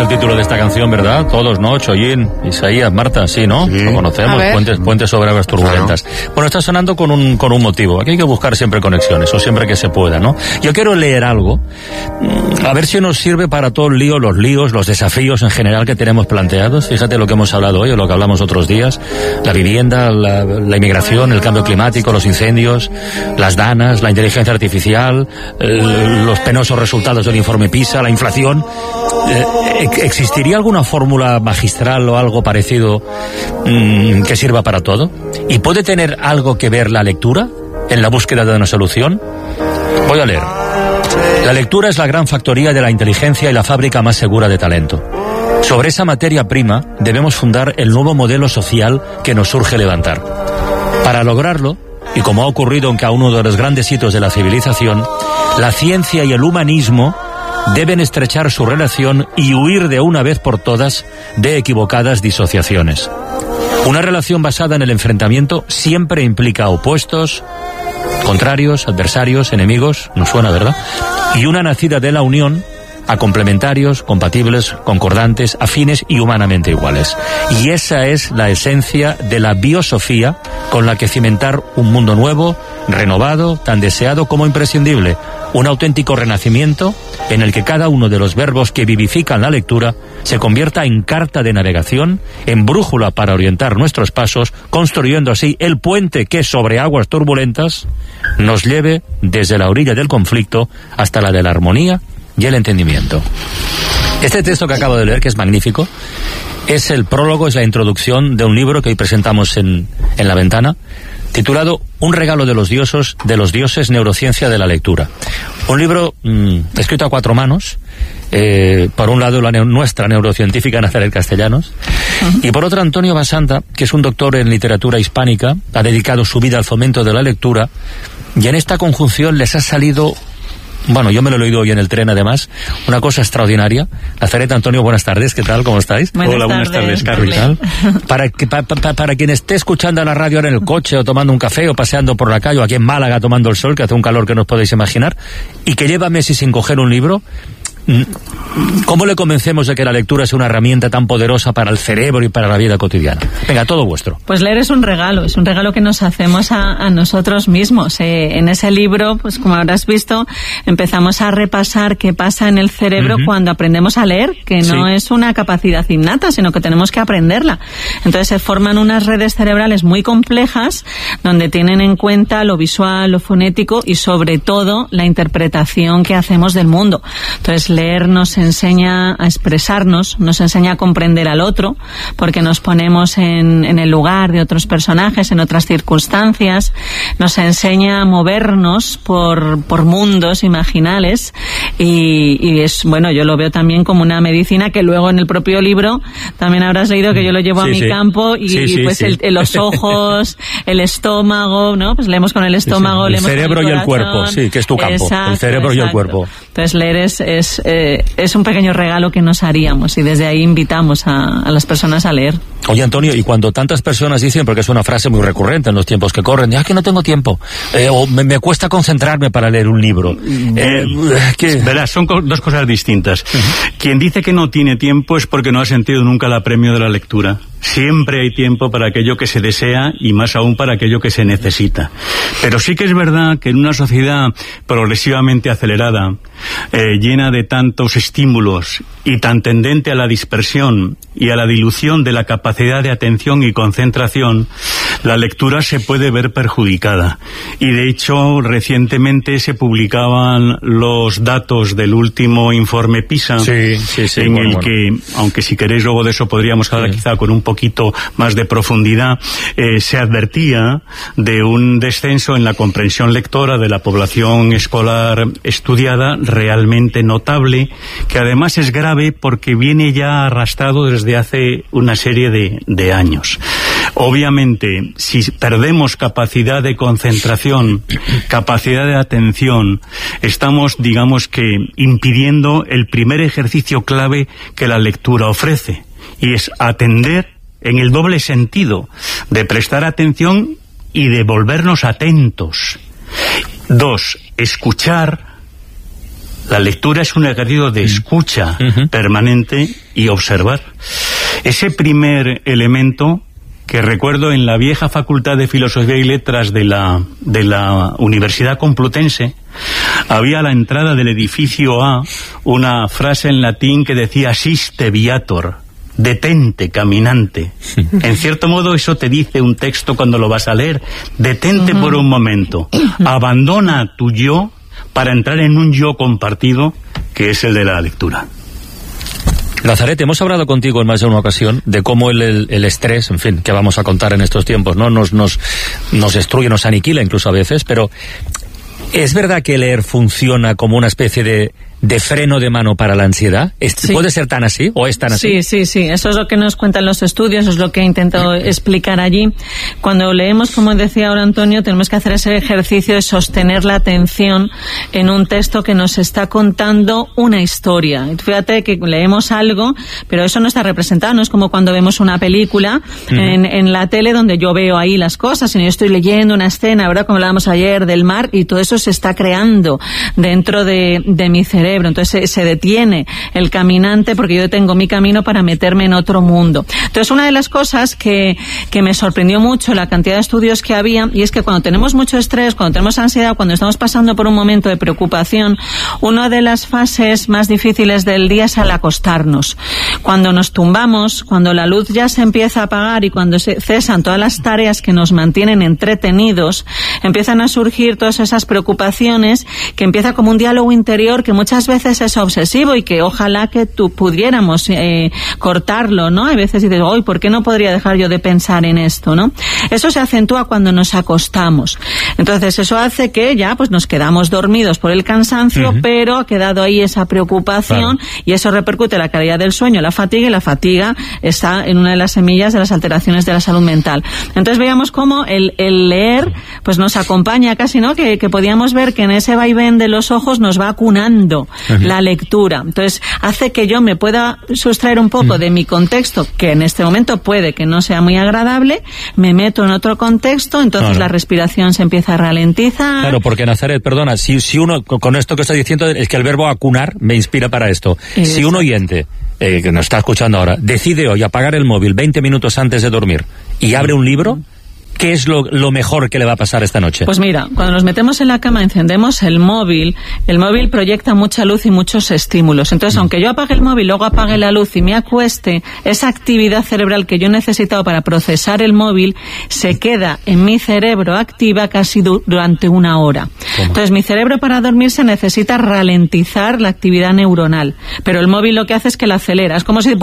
el título de esta canción, ¿verdad? Todos, ¿no? Chollín, Isaías, Marta, sí, ¿no? Sí. Lo conocemos, Puentes sobre aguas turbulentas. Claro. Bueno, está sonando con un motivo. Aquí hay que buscar siempre conexiones, o siempre que se pueda, ¿no? Yo quiero leer algo, a ver si nos sirve para todo el lío, los desafíos en general que tenemos planteados. Fíjate lo que hemos hablado hoy, o lo que hablamos otros días, la vivienda, la inmigración, el cambio climático, los incendios, las danas, la inteligencia artificial, los penosos resultados del informe PISA, la inflación. ¿Existiría alguna fórmula magistral o algo parecido que sirva para todo? ¿Y puede tener algo que ver la lectura en la búsqueda de una solución? Voy a leer. La lectura es la gran factoría de la inteligencia y la fábrica más segura de talento. Sobre esa materia prima debemos fundar el nuevo modelo social que nos urge levantar. Para lograrlo, y como ha ocurrido en cada uno de los grandes hitos de la civilización, la ciencia y el humanismo deben estrechar su relación y huir de una vez por todas de equivocadas disociaciones. Una relación basada en el enfrentamiento siempre implica opuestos, contrarios, adversarios, enemigos, nos suena, ¿verdad? Y una nacida de la unión a complementarios, compatibles, concordantes, afines y humanamente iguales. Y esa es la esencia de la biosofía con la que cimentar un mundo nuevo, renovado, tan deseado como imprescindible. Un auténtico renacimiento en el que cada uno de los verbos que vivifican la lectura se convierta en carta de navegación, en brújula para orientar nuestros pasos, construyendo así el puente que sobre aguas turbulentas nos lleve desde la orilla del conflicto hasta la de la armonía y el entendimiento. Este texto que acabo de leer, que es magnífico, es el prólogo, es la introducción de un libro que hoy presentamos en La Ventana, titulado Un regalo de los dioses, neurociencia de la lectura. Un libro escrito a 4 manos, por un lado nuestra neurocientífica Nazaret Castellanos, y por otro Antonio Basanta, que es un doctor en literatura hispánica, ha dedicado su vida al fomento de la lectura, y en esta conjunción les ha salido... Bueno, yo me lo he leído hoy en el tren, además, una cosa extraordinaria. Nazaret, Antonio, buenas tardes, ¿qué tal? ¿Cómo estáis? Hola, buenas tardes, Carlos. Para quien esté escuchando la radio ahora en el coche, o tomando un café, o paseando por la calle, o aquí en Málaga tomando el sol, que hace un calor que no os podéis imaginar, y que lleva meses sin coger un libro, ¿cómo le convencemos de que la lectura es una herramienta tan poderosa para el cerebro y para la vida cotidiana? Venga, todo vuestro. Pues leer es un regalo que nos hacemos a nosotros mismos. En ese libro, pues como habrás visto, empezamos a repasar qué pasa en el cerebro cuando aprendemos a leer, que no es una capacidad innata, sino que tenemos que aprenderla. Entonces se forman unas redes cerebrales muy complejas, donde tienen en cuenta lo visual, lo fonético y sobre todo la interpretación que hacemos del mundo. Entonces leer nos enseña a expresarnos, nos enseña a comprender al otro, porque nos ponemos en el lugar de otros personajes, en otras circunstancias, nos enseña a movernos por mundos imaginales y es, bueno, yo lo veo también como una medicina que luego en el propio libro también habrás leído que yo lo llevo a mi campo y los ojos, el estómago, ¿no? Pues leemos con el estómago, el leemos cerebro con el y el cuerpo, que es tu campo. Exacto, el cerebro y el cuerpo. Entonces leer es un pequeño regalo que nos haríamos y desde ahí invitamos a las personas a leer. Oye, Antonio, y cuando tantas personas dicen, porque es una frase muy recurrente en los tiempos que corren, que no tengo tiempo, o me cuesta concentrarme para leer un libro. Verás, son dos cosas distintas. Quien dice que no tiene tiempo es porque no ha sentido nunca el apremio de la lectura. Siempre hay tiempo para aquello que se desea y más aún para aquello que se necesita. Pero sí que es verdad que en una sociedad progresivamente acelerada, llena de tantos estímulos y tan tendente a la dispersión y a la dilución de la capacidad de atención y concentración, la lectura se puede ver perjudicada. Y de hecho, recientemente se publicaban los datos del último informe PISA, en el que, aunque si queréis luego de eso podríamos hablar quizá con un poquito más de profundidad, se advertía de un descenso en la comprensión lectora de la población escolar estudiada realmente notable, que además es grave porque viene ya arrastrado desde hace una serie de años. Obviamente, si perdemos capacidad de concentración, capacidad de atención, estamos, digamos que, impidiendo el primer ejercicio clave que la lectura ofrece, y es atender en el doble sentido de prestar atención y de volvernos atentos. 2, escuchar La lectura es un ejercicio de escucha permanente y observar. Ese primer elemento que recuerdo en la vieja Facultad de Filosofía y Letras de la Universidad Complutense, había a la entrada del edificio A una frase en latín que decía "Siste viator", detente, caminante. En cierto modo eso te dice un texto cuando lo vas a leer. Detente por un momento, abandona tu yo para entrar en un yo compartido que es el de la lectura. Nazaret, hemos hablado contigo en más de una ocasión de cómo el estrés, en fin, que vamos a contar en estos tiempos, ¿no? Nos destruye, nos aniquila incluso a veces, pero ¿es verdad que leer funciona como una especie de freno de mano para la ansiedad? Sí. ¿Puede ser tan así o es tan así? Sí. Eso es lo que nos cuentan los estudios, es lo que he intentado explicar allí. Cuando leemos, como decía ahora Antonio, tenemos que hacer ese ejercicio de sostener la atención en un texto que nos está contando una historia. Fíjate que leemos algo, pero eso no está representado, no es como cuando vemos una película en la tele donde yo veo ahí las cosas, sino yo estoy leyendo una escena, ¿verdad? Como hablábamos ayer del mar, y todo eso se está creando dentro de mi cerebro. Entonces se detiene el caminante porque yo tengo mi camino para meterme en otro mundo. Entonces una de las cosas que me sorprendió mucho la cantidad de estudios que había, y es que cuando tenemos mucho estrés, cuando tenemos ansiedad, cuando estamos pasando por un momento de preocupación, una de las fases más difíciles del día es al acostarnos. Cuando nos tumbamos, cuando la luz ya se empieza a apagar y cuando se cesan todas las tareas que nos mantienen entretenidos, empiezan a surgir todas esas preocupaciones, que empieza como un diálogo interior que muchas veces es obsesivo y que ojalá que pudiéramos cortarlo, ¿no? A veces dices, hoy, ¿por qué no podría dejar yo de pensar en esto, no? Eso se acentúa cuando nos acostamos. Entonces eso hace que ya pues nos quedamos dormidos por el cansancio, pero ha quedado ahí esa preocupación, y eso repercute en la calidad del sueño, la fatiga, y la fatiga está en una de las semillas de las alteraciones de la salud mental. Entonces veíamos cómo el leer pues nos acompaña casi, ¿no? Que podíamos ver que en ese vaivén de los ojos nos va acunando la lectura. Entonces hace que yo me pueda sustraer un poco de mi contexto, que en este momento puede que no sea muy agradable, me meto en otro contexto, entonces la respiración se empieza a ralentizar. Claro, porque Nazaret, perdona, si uno, con esto que está diciendo, es que el verbo acunar me inspira para esto. Si un oyente que nos está escuchando ahora decide hoy apagar el móvil 20 minutos antes de dormir y abre un libro, ¿qué es lo mejor que le va a pasar esta noche? Pues mira, cuando nos metemos en la cama, encendemos el móvil proyecta mucha luz y muchos estímulos. Entonces, aunque yo apague el móvil, luego apague la luz y me acueste, esa actividad cerebral que yo he necesitado para procesar el móvil se queda en mi cerebro activa casi durante una hora. ¿Cómo? Entonces, mi cerebro para dormirse necesita ralentizar la actividad neuronal, pero el móvil lo que hace es que la acelera. Es como si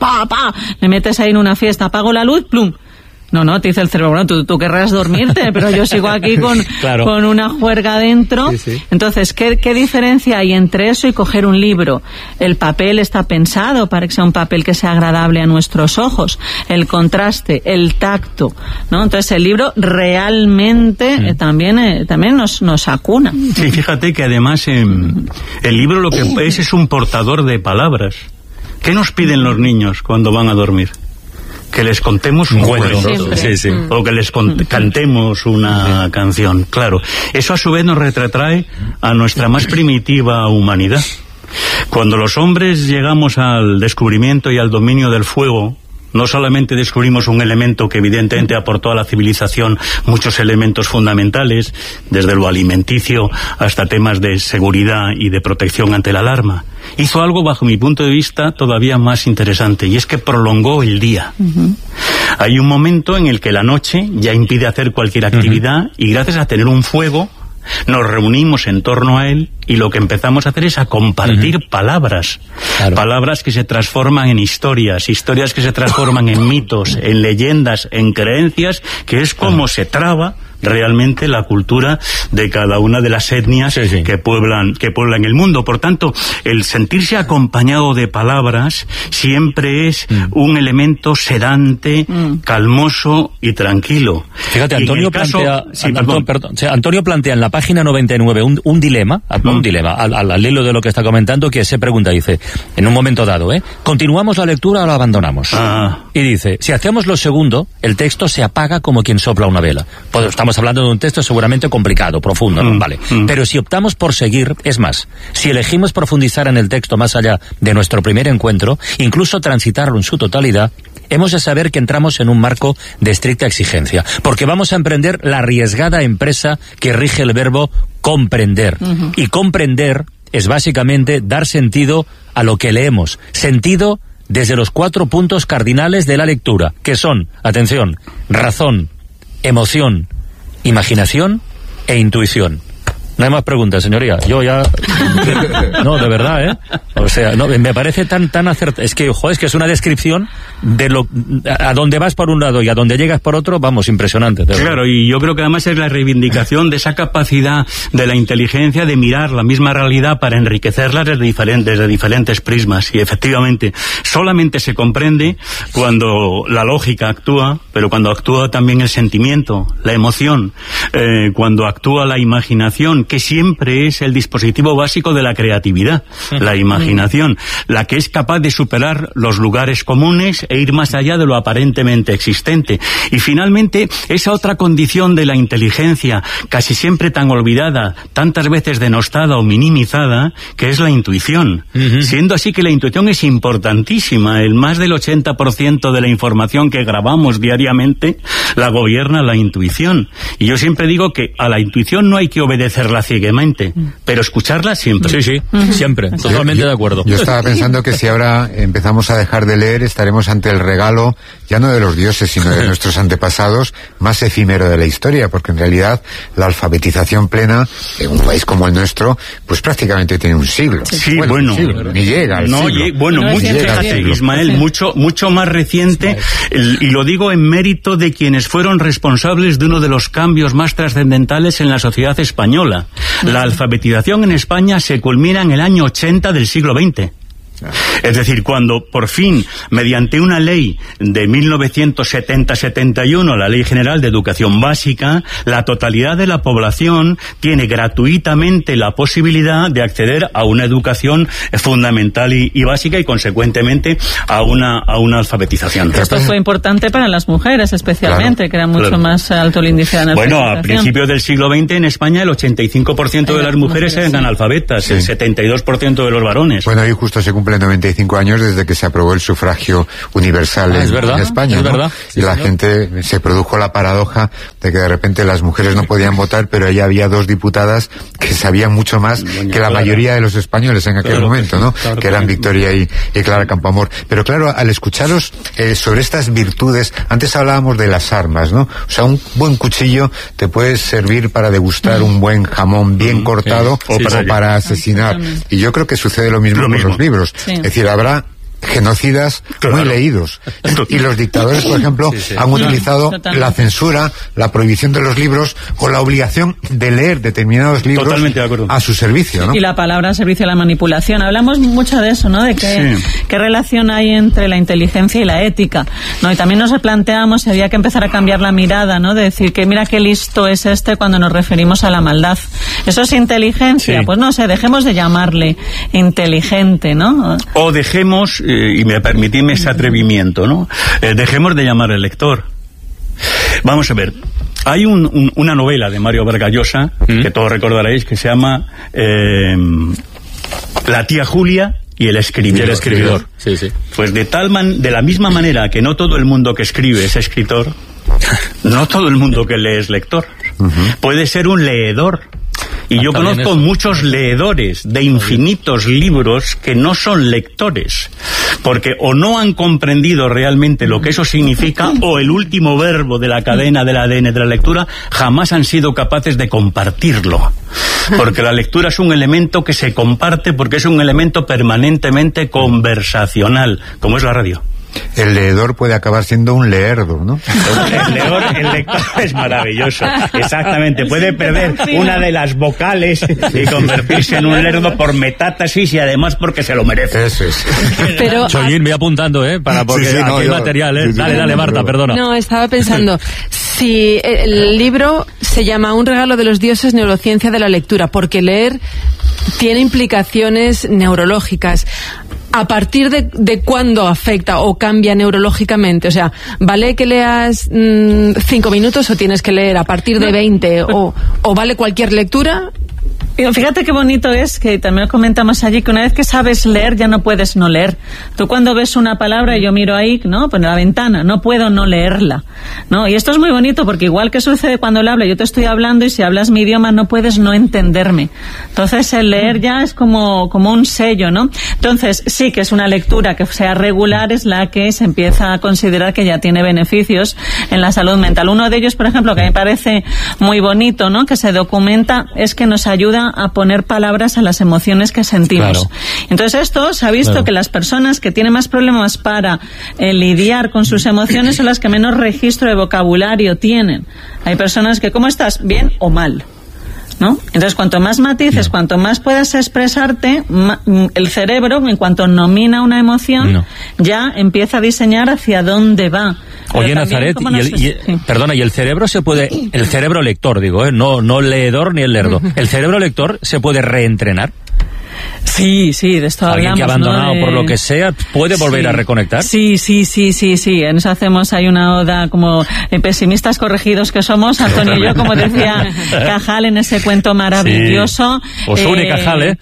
me metes ahí en una fiesta, apago la luz, plum. No, te dice el cerebro, bueno, tú querrás dormirte, pero yo sigo aquí con una juerga dentro. Sí. Entonces, ¿qué diferencia hay entre eso y coger un libro? El papel está pensado para que sea un papel que sea agradable a nuestros ojos, el contraste, el tacto, ¿no? Entonces, el libro realmente también nos acuna. Sí, fíjate que además el libro lo que es un portador de palabras. ¿Qué nos piden los niños cuando van a dormir? Que les contemos un cuento, o que les cantemos una canción. Claro, eso a su vez nos retrotrae a nuestra más primitiva humanidad. Cuando los hombres llegamos al descubrimiento y al dominio del fuego, no solamente descubrimos un elemento que evidentemente aportó a la civilización muchos elementos fundamentales, desde lo alimenticio hasta temas de seguridad y de protección ante la alarma. Hizo algo, bajo mi punto de vista, todavía más interesante, y es que prolongó el día. Hay un momento en el que la noche ya impide hacer cualquier actividad, y gracias a tener un fuego, nos reunimos en torno a él, y lo que empezamos a hacer es a compartir palabras. Palabras que se transforman en historias que se transforman en mitos, en leyendas, en creencias, que es como se traba realmente la cultura de cada una de las etnias que pueblan el mundo. Por tanto, el sentirse acompañado de palabras siempre es un elemento sedante, calmoso y tranquilo. Fíjate, Antonio plantea en la página 99 un dilema, al hilo de lo que está comentando, que se pregunta, dice, en un momento dado, ¿continuamos la lectura o la abandonamos? Y dice, si hacemos lo segundo, el texto se apaga como quien sopla una vela. Pues estamos Estamos hablando de un texto seguramente complicado, profundo, ¿no? Vale. Pero si optamos por seguir, es más, si elegimos profundizar en el texto más allá de nuestro primer encuentro, incluso transitarlo en su totalidad, hemos de saber que entramos en un marco de estricta exigencia, porque vamos a emprender la arriesgada empresa que rige el verbo comprender. Y comprender es básicamente dar sentido a lo que leemos. Sentido desde los 4 puntos cardinales de la lectura, que son, atención, razón, emoción, imaginación e intuición. No hay más preguntas, señoría. Yo ya... No, de verdad, ¿eh? O sea, no, me parece tan acertado. Es que, joder, es que es una descripción de lo... A donde vas por un lado y a donde llegas por otro, vamos, impresionante. Claro, y yo creo que además es la reivindicación de esa capacidad de la inteligencia de mirar la misma realidad para enriquecerla desde diferentes prismas. Y efectivamente, solamente se comprende cuando la lógica actúa, pero cuando actúa también el sentimiento, la emoción, cuando actúa la imaginación, que siempre es el dispositivo básico de la creatividad, la imaginación, la que es capaz de superar los lugares comunes e ir más allá de lo aparentemente existente. Y finalmente, esa otra condición de la inteligencia, casi siempre tan olvidada, tantas veces denostada o minimizada, que es la intuición. Siendo así que la intuición es importantísima. El más del 80% de la información que grabamos diariamente la gobierna la intuición. Y yo siempre digo que a la intuición no hay que obedecerla ciegamente, pero escucharla siempre. Sí, siempre, totalmente de acuerdo. Yo estaba pensando que si ahora empezamos a dejar de leer, estaremos ante el regalo, ya no de los dioses, sino de nuestros antepasados, más efímero de la historia, porque en realidad la alfabetización plena en un país como el nuestro, pues prácticamente tiene un siglo. Sí, bueno, ni llega al siglo. Fíjate, Ismael, mucho más reciente, y lo digo en mérito de quienes fueron responsables de uno de los cambios más trascendentales en la sociedad española. La alfabetización en España se culmina en el año 80 del siglo XX. Es decir, cuando por fin, mediante una ley de 1970-71, la Ley General de Educación Básica, la totalidad de la población tiene gratuitamente la posibilidad de acceder a una educación fundamental y básica y, consecuentemente, a una alfabetización. Esto fue importante para las mujeres, especialmente, que era mucho más alto el índice de analfabetización. Bueno, a principios del siglo XX en España el 85% de las mujeres eran analfabetas, el 72% de los varones. Bueno, ahí justo se cumple 95 años desde que se aprobó el sufragio universal en España, ¿no? ¿Verdad? Y la gente, se produjo la paradoja de que de repente las mujeres no podían votar, pero ahí había 2 diputadas que sabían mucho más que la mayoría de los españoles en aquel momento, ¿no? Que eran Victoria y Clara Campoamor. Pero claro, al escucharos sobre estas virtudes, antes hablábamos de las armas, ¿no? O sea, un buen cuchillo te puede servir para degustar un buen jamón bien cortado o para asesinar. Y yo creo que sucede lo mismo con los libros. Es decir, habrá genocidas muy leídos. Y los dictadores, por ejemplo, han utilizado la censura, la prohibición de los libros o la obligación de leer determinados libros a su servicio, ¿no? Y la palabra servicio a la manipulación. Hablamos mucho de eso, ¿no? De qué relación hay entre la inteligencia y la ética, ¿no? Y también nos replanteamos si había que empezar a cambiar la mirada, ¿no? De decir que mira qué listo es este cuando nos referimos a la maldad. ¿Eso es inteligencia? Pues no sé, dejemos de llamarle inteligente, ¿no? O dejemos... y me permitidme ese atrevimiento, ¿no? Dejemos de llamar al lector. Vamos a ver, hay una novela de Mario Vargas Llosa, que todos recordaréis, que se llama La tía Julia y el escribidor. Sí. Pues de la misma manera que no todo el mundo que escribe es escritor, no todo el mundo que lee es lector. Puede ser un leedor. Y yo conozco muchos leedores de infinitos libros que no son lectores, porque o no han comprendido realmente lo que eso significa, o el último verbo de la cadena del ADN de la lectura jamás han sido capaces de compartirlo. Porque la lectura es un elemento que se comparte, porque es un elemento permanentemente conversacional, como es la radio. El leedor puede acabar siendo un leerdo, ¿no? El lector es maravilloso. Exactamente. Puede perder una de las vocales y convertirse en un lerdo por metástasis y además porque se lo merece. Eso es. Pero Chollín, voy apuntando, porque aquí hay material, Dale, Marta, perdona. No, estaba pensando, si el libro se llama Un regalo de los dioses, neurociencia de la lectura, porque leer tiene implicaciones neurológicas. ¿a partir de cuándo afecta o cambia neurológicamente? O sea, ¿vale que leas 5 minutos o tienes que leer a partir de 20? ¿O vale cualquier lectura? Fíjate qué bonito es, que también comentamos allí, que una vez que sabes leer ya no puedes no leer. Tú cuando ves una palabra, y yo miro ahí, ¿no? Pues en la ventana, no puedo no leerla, ¿no? Y esto es muy bonito porque igual que sucede cuando le hablo, yo te estoy hablando y si hablas mi idioma no puedes no entenderme. Entonces el leer ya es como un sello, ¿no? Entonces sí que es una lectura que sea regular, es la que se empieza a considerar que ya tiene beneficios en la salud mental. Uno de ellos, por ejemplo, que me parece muy bonito, ¿no? Que se documenta, es que nos ayuda a poner palabras a las emociones que sentimos. Claro. Entonces esto se ha visto que las personas que tienen más problemas para lidiar con sus emociones son las que menos registro de vocabulario tienen. Hay personas que, ¿cómo estás? ¿Bien o mal? ¿No? Entonces, cuanto más matices, cuanto más puedas expresarte, el cerebro, en cuanto nomina una emoción, ya empieza a diseñar hacia dónde va. Oye, Nazaret, perdona, ¿y el cerebro se puede, el cerebro lector, digo, no leedor ni el lerdo, el cerebro lector se puede reentrenar? Sí, de esto hablamos. Alguien que ha abandonado, ¿no? Por lo que sea, ¿puede volver a reconectar? Sí. En eso hacemos, hay una oda como pesimistas corregidos que somos, Antonio y yo, como decía Cajal en ese cuento maravilloso. Os une Cajal, ¿eh?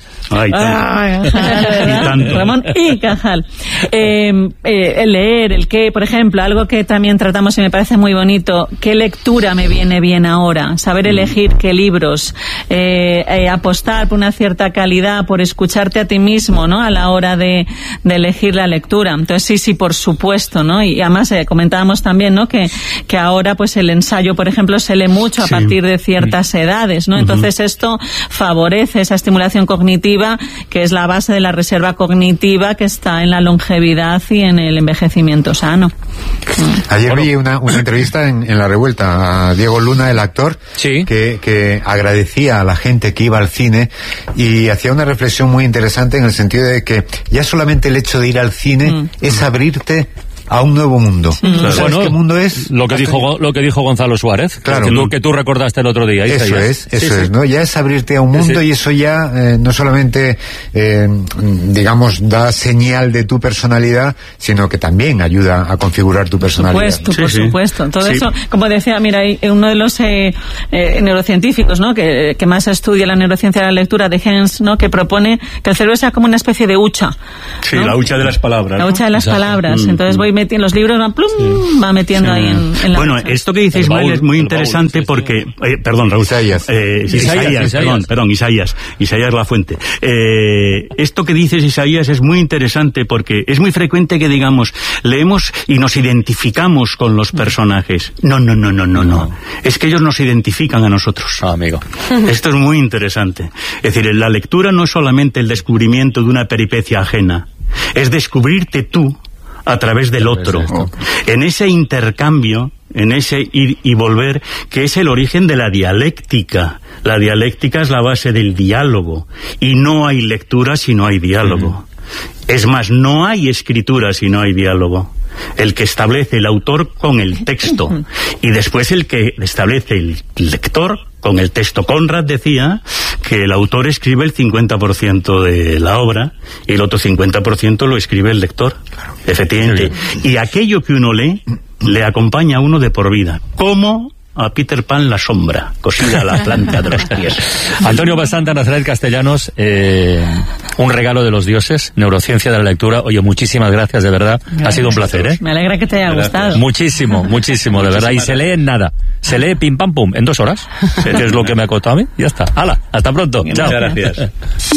Ramón y Cajal. El leer, el qué, por ejemplo, algo que también tratamos y me parece muy bonito, ¿qué lectura me viene bien ahora? Saber elegir qué libros, apostar por una cierta calidad, por escucharte a ti mismo, ¿no? A la hora de elegir la lectura. Entonces sí, por supuesto, ¿no? Y además comentábamos también, ¿no? Que ahora pues el ensayo, por ejemplo, se lee mucho a partir de ciertas edades, ¿no? Entonces esto favorece esa estimulación cognitiva, que es la base de la reserva cognitiva que está en la longevidad y en el envejecimiento sano. Ayer vi una entrevista en La Revuelta a Diego Luna, el actor, que agradecía a la gente que iba al cine y hacía una reflexión muy interesante en el sentido de que ya solamente el hecho de ir al cine es abrirte a un nuevo mundo. ¿Sabes qué mundo es? Lo que dijo Gonzalo Suárez, claro, que tú recordaste el otro día. Eso es, ¿no? Ya es abrirte a un mundo y eso ya no solamente, digamos, da señal de tu personalidad, sino que también ayuda a configurar tu personalidad. Por supuesto. Todo eso, como decía, mira, hay uno de los neurocientíficos, ¿no? Que más estudia la neurociencia de la lectura, de Gens, ¿no? Que propone que el cerebro sea como una especie de hucha. Sí, ¿no? La hucha de las palabras. La hucha de las palabras. Entonces voy metiendo los libros, va metiendo ahí en la Bueno, esto que dice Ismael es muy interesante porque... perdón, Raúl. Isaías, la fuente. Esto que dices, Isaías, es muy interesante porque es muy frecuente que digamos, leemos y nos identificamos con los personajes. No. Es que ellos nos identifican a nosotros. Amigo. Esto es muy interesante. Es decir, la lectura no es solamente el descubrimiento de una peripecia ajena, es descubrirte tú a través del otro, en ese intercambio, en ese ir y volver, que es el origen de la dialéctica. La dialéctica es la base del diálogo, y no hay lectura si no hay diálogo. Es más, no hay escritura si no hay diálogo. El que establece el autor con el texto, y después el que establece el lector con el texto. Conrad decía que el autor escribe el 50% de la obra y el otro 50% lo escribe el lector. Claro. Efectivamente. Y aquello que uno lee le acompaña a uno de por vida. ¿Cómo? A Peter Pan la sombra, cosida a la planta de los pies. Antonio Basanta, Nazaret Castellanos, un regalo de los dioses, neurociencia de la lectura. Oye, muchísimas gracias, de verdad. Gracias. Ha sido un placer, ¿eh? Me alegra que te haya gustado. Muchísimo, de verdad. Y se lee en nada. Se lee pim pam pum, en 2 horas. Que es lo que me ha costado a mí. Ya está. ¡Hala! Hasta pronto. Chao. Muchas gracias.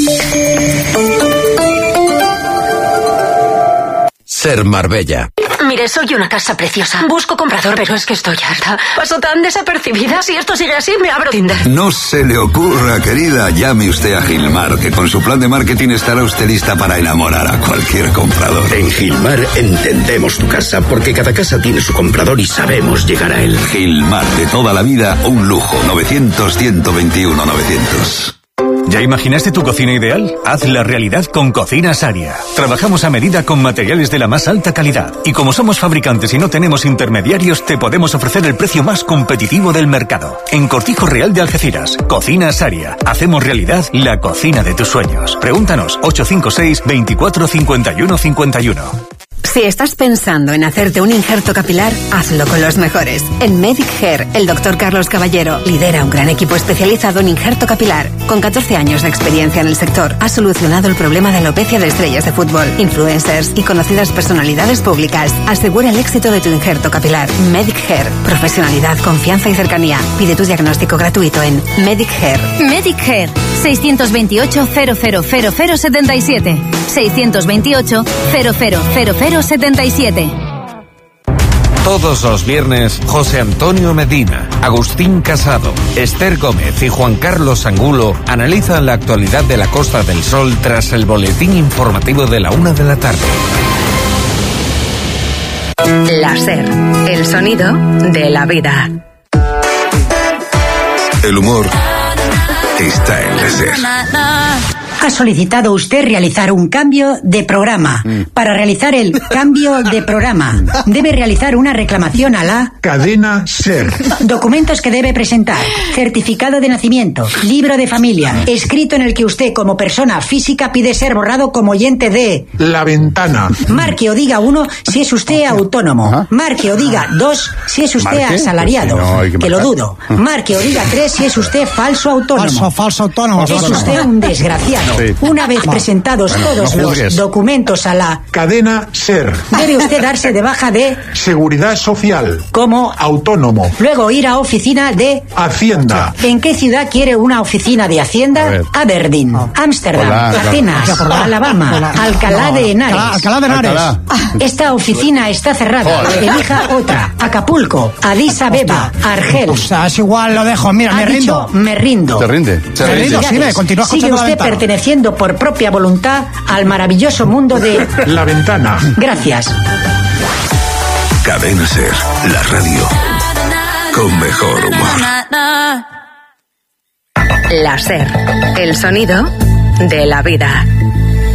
Ser Marbella. Mire, soy una casa preciosa. Busco comprador, pero es que estoy harta. Paso tan desapercibida. Si esto sigue así, me abro Tinder. No se le ocurra, querida. Llame usted a Gilmar, que con su plan de marketing estará usted lista para enamorar a cualquier comprador. En Gilmar entendemos tu casa, porque cada casa tiene su comprador y sabemos llegar a él. Gilmar, de toda la vida, un lujo. 900-121-900. ¿Ya imaginaste tu cocina ideal? Hazla realidad con Cocinas Aria. Trabajamos a medida con materiales de la más alta calidad. Y como somos fabricantes y no tenemos intermediarios, te podemos ofrecer el precio más competitivo del mercado. En Cortijo Real de Algeciras, Cocinas Aria. Hacemos realidad la cocina de tus sueños. Pregúntanos 856 24 51 51. Si estás pensando en hacerte un injerto capilar, hazlo con los mejores. En Medic Hair, el Dr. Carlos Caballero lidera un gran equipo especializado en injerto capilar. Con 14 años de experiencia en el sector, ha solucionado el problema de alopecia de estrellas de fútbol, influencers y conocidas personalidades públicas. Asegura el éxito de tu injerto capilar. Medic Hair. Profesionalidad, confianza y cercanía. Pide tu diagnóstico gratuito en Medic Hair. Medic Hair. 628 000077. 628 000077. Todos los viernes, José Antonio Medina, Agustín Casado, Esther Gómez y Juan Carlos Angulo analizan la actualidad de la Costa del Sol tras el boletín informativo de la 1 de la tarde. La SER, el sonido de la vida. El humor está en la SER. Ha solicitado usted realizar un cambio de programa. Para realizar el cambio de programa, debe realizar una reclamación a la cadena SER. Documentos que debe presentar: certificado de nacimiento, libro de familia, escrito en el que usted como persona física pide ser borrado como oyente de La Ventana. Marque o diga 1 si es usted autónomo. Marque o diga 2 si es usted asalariado. Que lo dudo. Marque o diga 3 si es usted falso autónomo. Falso autónomo. Es usted un desgraciado. Sí. Una vez presentados todos los documentos a la cadena SER, debe usted darse de baja de Seguridad Social como autónomo. Luego ir a oficina de Hacienda. ¿En qué ciudad quiere una oficina de Hacienda? Aberdeen, Ámsterdam, Atenas, Alabama, Alcalá de Henares. Alcalá de Henares. Esta oficina está cerrada. Elija otra. Acapulco, Addis Abeba, Argel. O sea, es igual, lo dejo. Mira, me rindo. Me rindo. ¿Te rinde? Me rindo, sí, continúa escuchando. Sigue usted perteneciendo por propia voluntad al maravilloso mundo de La Ventana. Gracias. Cadena SER, la radio con mejor humor. La SER, el sonido de la vida.